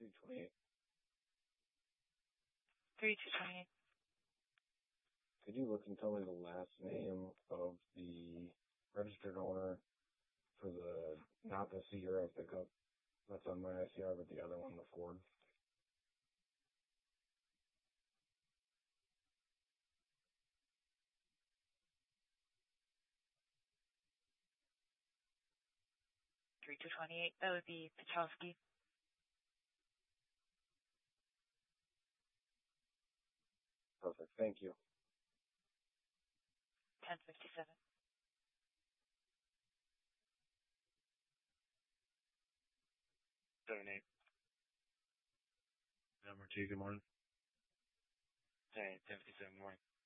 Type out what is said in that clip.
3228. 3228. Could you look and tell me the last name of the registered owner for not the Sierra pickup that's on my ICR, but the other one, the Ford? That would be Pachowski. Perfect. Thank you. 1057. 7-8. Number 2, good morning. Hey, 1057, good morning.